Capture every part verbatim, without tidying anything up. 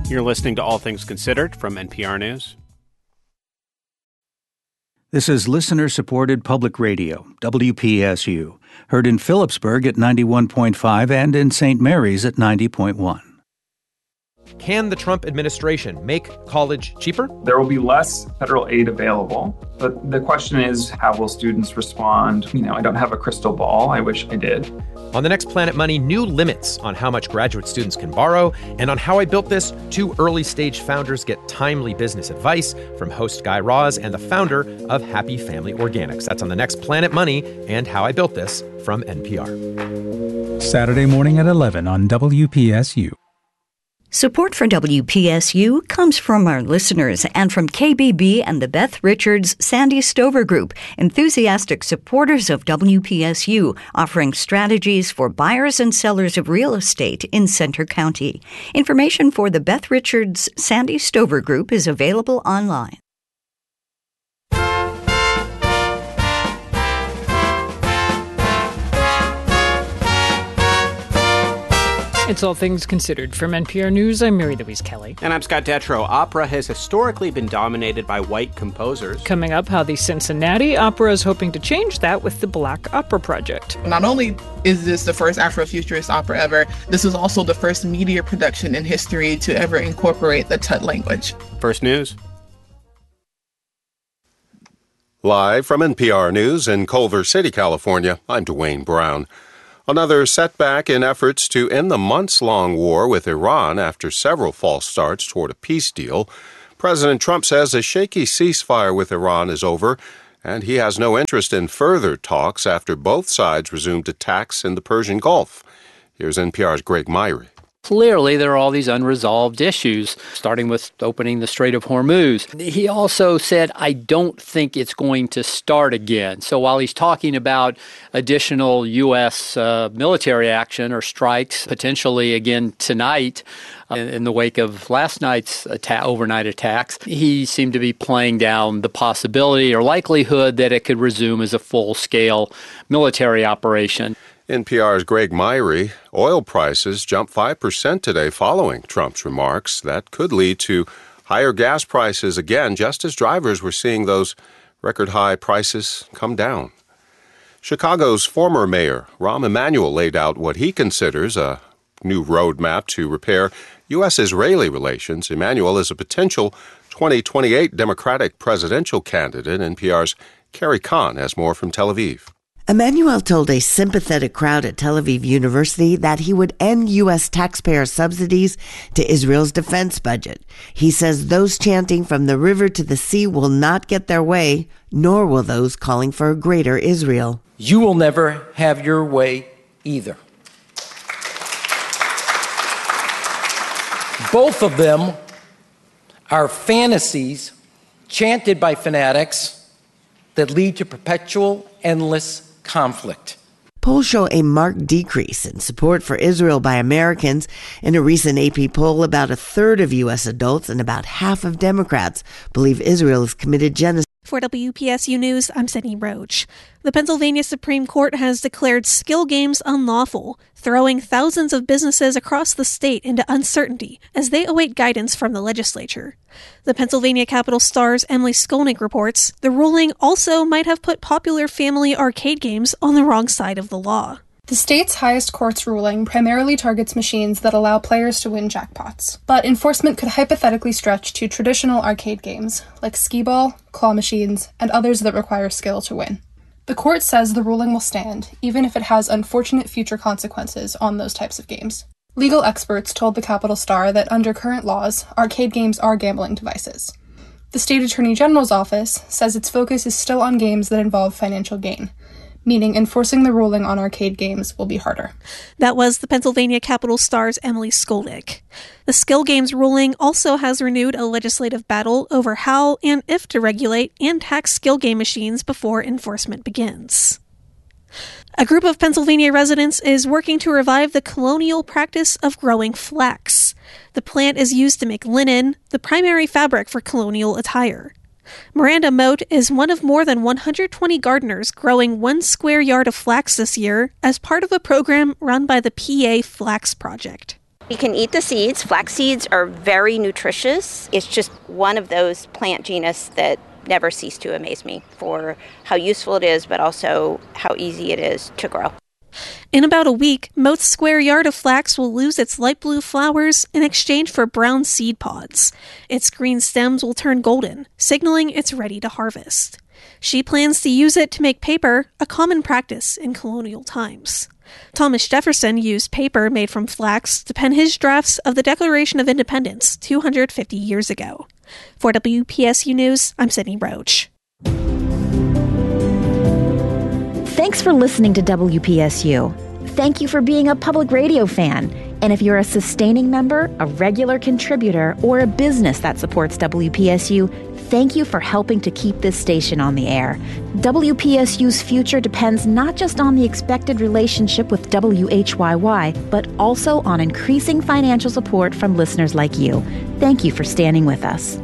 You're listening to All Things Considered from N P R News. This is listener-supported public radio, W P S U, heard in Phillipsburg at ninety-one point five and in Saint Mary's at ninety point one. Can the Trump administration make college cheaper? There will be less federal aid available, but the question is, how will students respond? You know, I don't have a crystal ball. I wish I did. On the next Planet Money, new limits on how much graduate students can borrow, and on How I Built This, two early-stage founders get timely business advice from host Guy Raz and the founder of Happy Family Organics. That's on the next Planet Money and How I Built This from N P R. Saturday morning at eleven on W P S U. Support for W P S U comes from our listeners and from K B B and the Beth Richards Sandy Stover Group, enthusiastic supporters of W P S U, offering strategies for buyers and sellers of real estate in Centre County. Information for the Beth Richards Sandy Stover Group is available online. It's All Things Considered. From N P R News, I'm Mary Louise Kelly. And I'm Scott Detrow. Opera has historically been dominated by white composers. Coming up, how the Cincinnati Opera is hoping to change that with the Black Opera Project. Not only is this the first Afrofuturist opera ever, this is also the first media production in history to ever incorporate the Tut language. First News. Live from N P R News in Culver City, California, I'm Dwayne Brown. Another setback in efforts to end the months-long war with Iran after several false starts toward a peace deal. President Trump says a shaky ceasefire with Iran is over, and he has no interest in further talks after both sides resumed attacks in the Persian Gulf. Here's N P R's Greg Myrie. Clearly, there are all these unresolved issues, starting with opening the Strait of Hormuz. He also said, I don't think it's going to start again. So while he's talking about additional U S uh, military action or strikes, potentially again tonight, uh, in the wake of last night's atta- overnight attacks, he seemed to be playing down the possibility or likelihood that it could resume as a full-scale military operation. N P R's Greg Myrie. Oil prices jumped five percent today following Trump's remarks. That could lead to higher gas prices again, just as drivers were seeing those record-high prices come down. Chicago's former mayor, Rahm Emanuel, laid out what he considers a new roadmap to repair U S-Israeli relations. Emanuel is a potential twenty twenty-eight Democratic presidential candidate. N P R's Carrie Kahn has more from Tel Aviv. Emanuel told a sympathetic crowd at Tel Aviv University that he would end U S taxpayer subsidies to Israel's defense budget. He says those chanting from the river to the sea will not get their way, nor will those calling for a greater Israel. You will never have your way either. Both of them are fantasies chanted by fanatics that lead to perpetual, endless conflict. Polls show a marked decrease in support for Israel by Americans. In a recent A P poll, about a third of U S adults and about half of Democrats believe Israel has committed genocide. For W P S U News, I'm Sydney Roach. The Pennsylvania Supreme Court has declared skill games unlawful, throwing thousands of businesses across the state into uncertainty as they await guidance from the legislature. The Pennsylvania Capital Star's Emily Skolnick reports the ruling also might have put popular family arcade games on the wrong side of the law. The state's highest court's ruling primarily targets machines that allow players to win jackpots, but enforcement could hypothetically stretch to traditional arcade games, like skee-ball, claw machines, and others that require skill to win. The court says the ruling will stand, even if it has unfortunate future consequences on those types of games. Legal experts told the Capital Star that under current laws, arcade games are gambling devices. The state attorney general's office says its focus is still on games that involve financial gain, meaning enforcing the ruling on arcade games will be harder. That was the Pennsylvania Capital Star's Emily Skolnick. The skill games ruling also has renewed a legislative battle over how and if to regulate and tax skill game machines before enforcement begins. A group of Pennsylvania residents is working to revive the colonial practice of growing flax. The plant is used to make linen, the primary fabric for colonial attire. Miranda Moat is one of more than one hundred twenty gardeners growing one square yard of flax this year as part of a program run by the P A Flax Project. You can eat the seeds. Flax seeds are very nutritious. It's just one of those plant genus that never cease to amaze me for how useful it is, but also how easy it is to grow. In about a week, Moth's square yard of flax will lose its light blue flowers in exchange for brown seed pods. Its green stems will turn golden, signaling it's ready to harvest. She plans to use it to make paper, a common practice in colonial times. Thomas Jefferson used paper made from flax to pen his drafts of the Declaration of Independence two hundred fifty years ago. For W P S U News, I'm Sydney Roach. Thanks for listening to W P S U. Thank you for being a public radio fan. And if you're a sustaining member, a regular contributor, or a business that supports W P S U, thank you for helping to keep this station on the air. W P S U's future depends not just on the expected relationship with W H Y Y, but also on increasing financial support from listeners like you. Thank you for standing with us.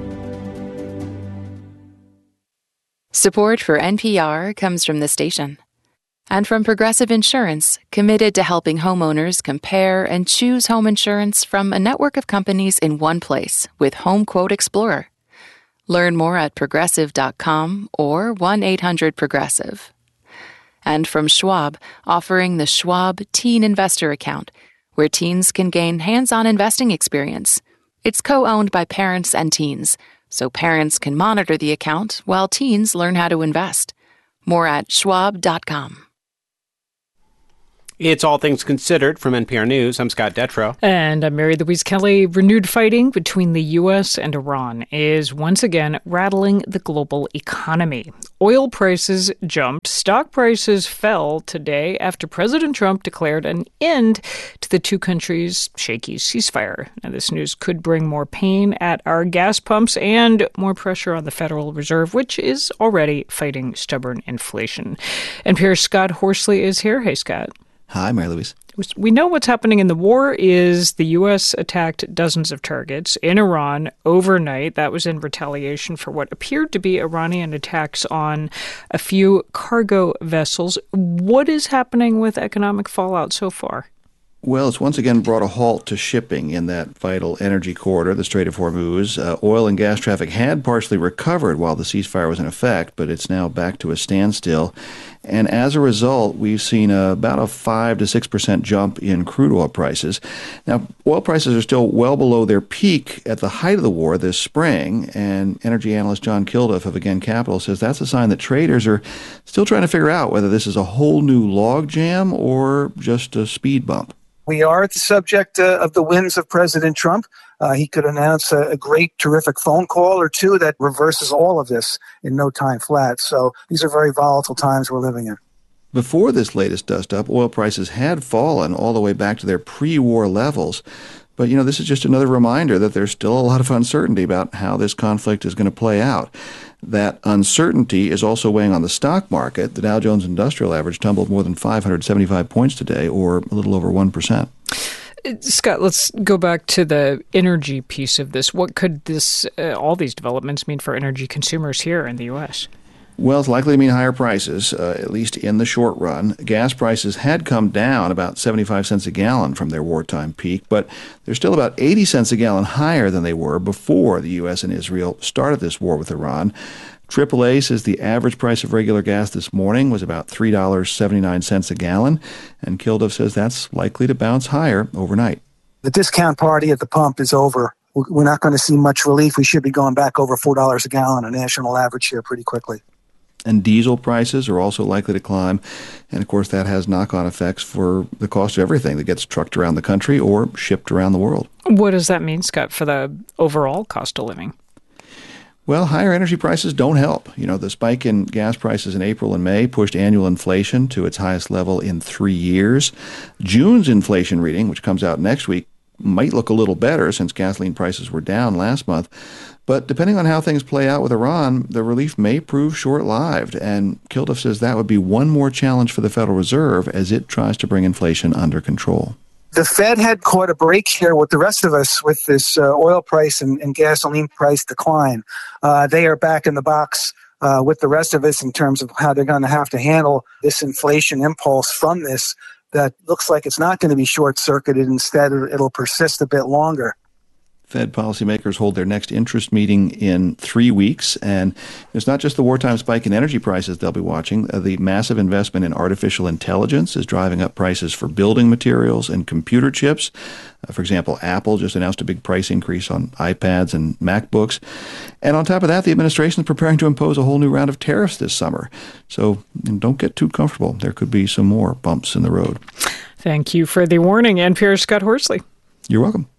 Support for N P R comes from the station and from Progressive Insurance, committed to helping homeowners compare and choose home insurance from a network of companies in one place with Home Quote Explorer. Learn more at progressive dot com or one eight hundred progressive. And from Schwab, offering the Schwab Teen Investor Account, where teens can gain hands-on investing experience. It's co-owned by parents and teens, so parents can monitor the account while teens learn how to invest. More at schwab dot com. It's All Things Considered from N P R News. I'm Scott Detrow. And I'm Mary Louise Kelly. Renewed fighting between the U S and Iran is once again rattling the global economy. Oil prices jumped. Stock prices fell today after President Trump declared an end to the two countries' shaky ceasefire. Now, this news could bring more pain at our gas pumps and more pressure on the Federal Reserve, which is already fighting stubborn inflation. N P R's Scott Horsley is here. Hey, Scott. Hi, Mary Louise. We know what's happening in the war is the U S attacked dozens of targets in Iran overnight. That was in retaliation for what appeared to be Iranian attacks on a few cargo vessels. What is happening with economic fallout so far? Well, it's once again brought a halt to shipping in that vital energy corridor, the Strait of Hormuz. Uh, oil and gas traffic had partially recovered while the ceasefire was in effect, but it's now back to a standstill. And as a result, we've seen a, about a five to six percent jump in crude oil prices. Now, oil prices are still well below their peak at the height of the war this spring, and energy analyst John Kilduff of Again Capital says that's a sign that traders are still trying to figure out whether this is a whole new logjam or just a speed bump. We are at the subject uh, of the whims of President Trump. Uh, he could announce a, a great, terrific phone call or two that reverses all of this in no time flat. So these are very volatile times we're living in. Before this latest dust-up, oil prices had fallen all the way back to their pre-war levels. But, you know, this is just another reminder that there's still a lot of uncertainty about how this conflict is going to play out. That uncertainty is also weighing on the stock market. The Dow Jones Industrial Average tumbled more than five hundred seventy-five points today, or a little over one percent. Scott, let's go back to the energy piece of this. What could this, uh, all these developments mean for energy consumers here in the U S? Well, it's likely to mean higher prices, uh, at least in the short run. Gas prices had come down about seventy-five cents a gallon from their wartime peak, but they're still about eighty cents a gallon higher than they were before the U S and Israel started this war with Iran. triple A says the average price of regular gas this morning was about three dollars and seventy-nine cents a gallon, and Kilduff says that's likely to bounce higher overnight. The discount party at the pump is over. We're not going to see much relief. We should be going back over four dollars a gallon, a national average here, pretty quickly. And diesel prices are also likely to climb. And, of course, that has knock-on effects for the cost of everything that gets trucked around the country or shipped around the world. What does that mean, Scott, for the overall cost of living? Well, higher energy prices don't help. You know, the spike in gas prices in April and May pushed annual inflation to its highest level in three years. June's inflation reading, which comes out next week, might look a little better since gasoline prices were down last month. But depending on how things play out with Iran, the relief may prove short-lived. And Kilduff says that would be one more challenge for the Federal Reserve as it tries to bring inflation under control. The Fed had caught a break here with the rest of us with this uh, oil price and, and gasoline price decline. Uh, they are back in the box uh, with the rest of us in terms of how they're going to have to handle this inflation impulse from this. that looks like it's not going to be short-circuited. Instead, it'll persist a bit longer. Fed policymakers hold their next interest meeting in three weeks, and it's not just the wartime spike in energy prices they'll be watching. Uh, the massive investment in artificial intelligence is driving up prices for building materials and computer chips. Uh, for example, Apple just announced a big price increase on iPads and MacBooks. And on top of that, the administration is preparing to impose a whole new round of tariffs this summer. So don't get too comfortable. There could be some more bumps in the road. Thank you for the warning, N P R's Scott Horsley. You're welcome.